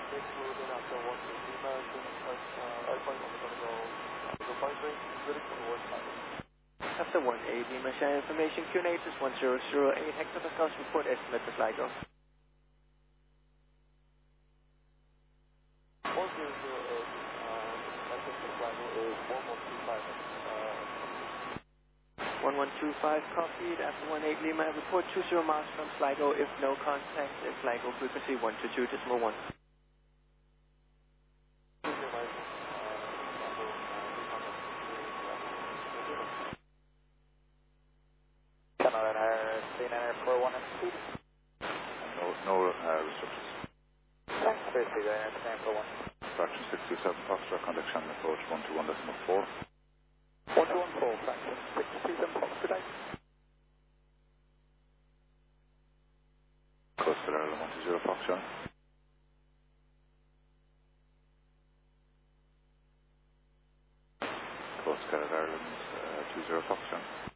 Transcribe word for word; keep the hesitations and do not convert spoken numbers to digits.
Next moving after one to Lima, uh, Alpine one is going to go to the five range, ready for the one time. After one eight Lima, share information, Q N A is one zero zero eight, Hector Pascal, report estimate to Sligo. one zero zero eight, uh, I think the flight is one one two five. Uh, one one two five, copied. After one eight Lima, report two zero miles from Sligo. If no contact, Sligo frequency one two two decimal one. No, no uh, restrictions. Fraction six two seven, Foxtrot, contact channel approach one two one decimal four. one two one four, fraction six two seven, Foxtrot. Coastal Ireland one two zero, Foxtrot. Coast Guard Ireland uh, two zero, Foxtrot.